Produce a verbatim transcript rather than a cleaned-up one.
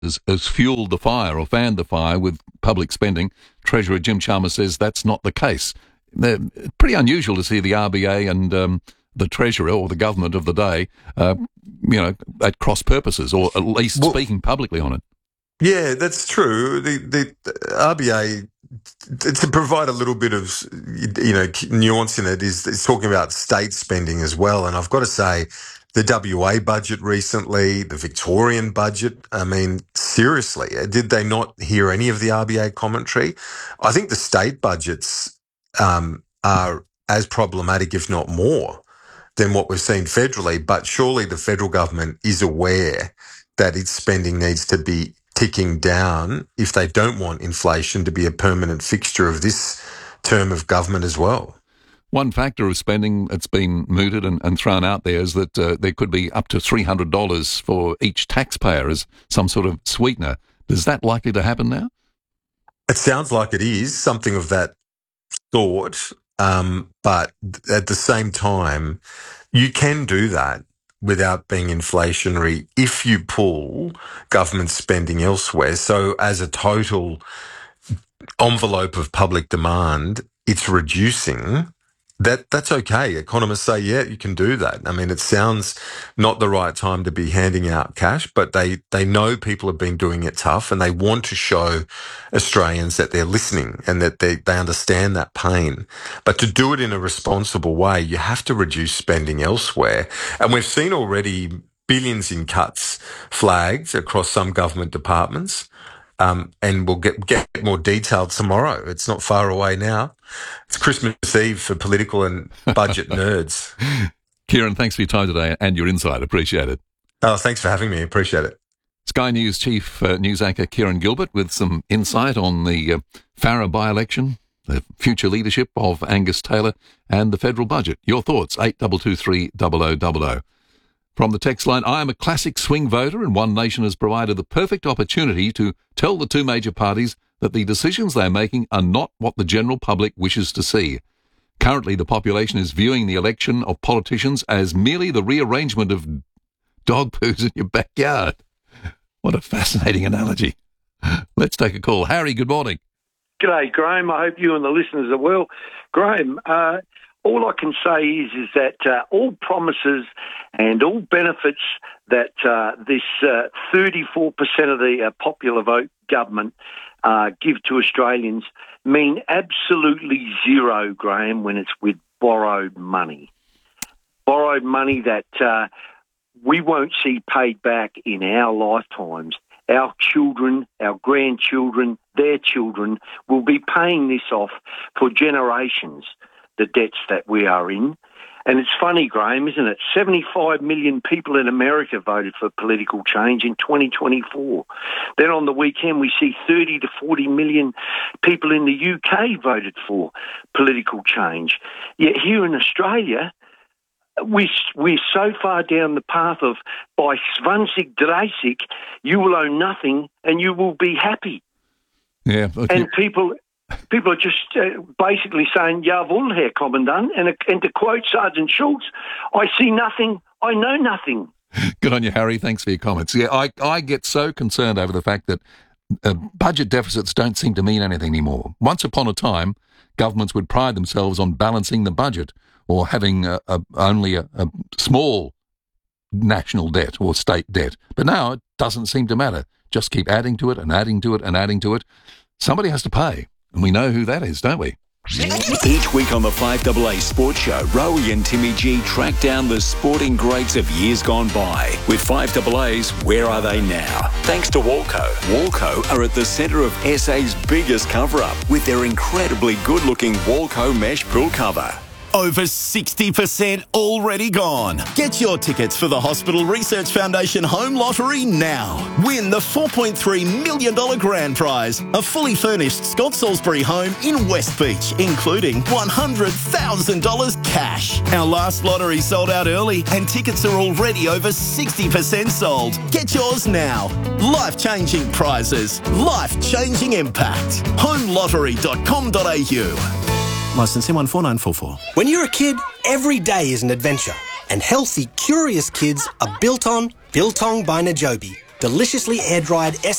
has, has fueled the fire or fanned the fire with public spending. Treasurer Jim Chalmers says that's not the case. They're pretty unusual to see the R B A and um, the Treasurer or the government of the day, uh, you know, at cross purposes, or at least well, speaking publicly on it. Yeah, that's true. The, the, the R B A, to provide a little bit of, you know, nuance in it, is, is talking about state spending as well. And I've got to say, the W A budget recently, the Victorian budget, I mean, seriously, did they not hear any of the R B A commentary? I think the state budgets um, are as problematic, if not more, than what we've seen federally. But surely the federal government is aware that its spending needs to be ticking down if they don't want inflation to be a permanent fixture of this term of government as well. One factor of spending that's been mooted and, and thrown out there is that uh, there could be up to three hundred dollars for each taxpayer as some sort of sweetener. Is that likely to happen now? It sounds like it is, something of that sort. Um, but at the same time, you can do that without being inflationary if you pull government spending elsewhere. So as a total envelope of public demand, it's reducing. That that's okay. Economists say, yeah, you can do that. I mean, it sounds not the right time to be handing out cash, but they, they know people have been doing it tough and they want to show Australians that they're listening and that they, they understand that pain. But to do it in a responsible way, you have to reduce spending elsewhere. And we've seen already billions in cuts flagged across some government departments. Um, and we'll get, get more detailed tomorrow. It's not far away now. It's Christmas Eve for political and budget nerds. Kieran, thanks for your time today and your insight. Appreciate it. Oh, thanks for having me. Appreciate it. Sky News Chief uh, News Anchor Kieran Gilbert with some insight on the uh, Farrer by-election, the future leadership of Angus Taylor and the federal budget. Your thoughts, eight two two three zero zero zero zero. From the text line, I am a classic swing voter and One Nation has provided the perfect opportunity to tell the two major parties that the decisions they are making are not what the general public wishes to see. Currently, the population is viewing the election of politicians as merely the rearrangement of dog poos in your backyard. What a fascinating analogy. Let's take a call. Harry, good morning. G'day, Graham. I hope you and the listeners are well. Graham, uh, all I can say is is that uh, all promises and all benefits that uh, this uh, thirty-four percent of the uh, popular vote government uh, give to Australians mean absolutely zero, Graham, when it's with borrowed money. Borrowed money that uh, we won't see paid back in our lifetimes. Our children, our grandchildren, their children will be paying this off for generations, the debts that we are in. And it's funny, Graham, isn't it? seventy-five million people in America voted for political change in twenty twenty-four. Then on the weekend, we see thirty to forty million people in the U K voted for political change. Yet here in Australia, we, we're so far down the path of, by zwanzig dreißig, you will own nothing and you will be happy. Yeah. Okay. And people... People are just uh, basically saying, Jawohl, Herr Kommandant, and, and to quote Sergeant Schultz, I see nothing, I know nothing. Good on you, Harry. Thanks for your comments. Yeah, I, I get so concerned over the fact that uh, budget deficits don't seem to mean anything anymore. Once upon a time, governments would pride themselves on balancing the budget or having a, a, only a, a small national debt or state debt. But now it doesn't seem to matter. Just keep adding to it and adding to it and adding to it. Somebody has to pay. And we know who that is, don't we? Each week on the five A A Sports Show, Rowie and Timmy G track down the sporting greats of years gone by. With five A A's, where are they now? Thanks to Walco. Walco are at the centre of S A's biggest cover-up with their incredibly good-looking Walco mesh pool cover. Over sixty percent already gone. Get your tickets for the Hospital Research Foundation Home Lottery now. Win the four point three million dollars grand prize, a fully furnished Scott Salisbury home in West Beach, including one hundred thousand dollars cash. Our last lottery sold out early and tickets are already over sixty percent sold. Get yours now. Life-changing prizes, life-changing impact. home lottery dot com dot a u. Licence one four nine four four. When you're a kid, every day is an adventure. And healthy, curious kids are built on Biltong by Najobi. Deliciously air-dried